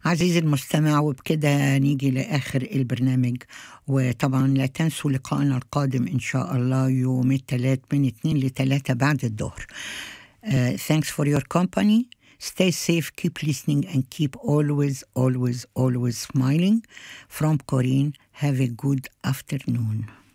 عزيزي المستمع، وبكده نيجي لآخر البرنامج. وطبعا لا تنسوا لقائنا القادم إن شاء الله يوم الثلاث من 2 ل 3 بعد الظهر. Thanks for your company. Stay safe, keep listening, and keep always smiling. From Corinne, have a good afternoon.